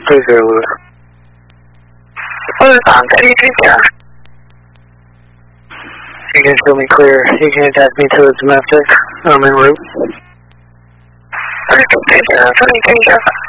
30 Lewis. Lewis on 3030. You can show me clear. You can attack me to the domestic. I'm en route. 3030, 3030.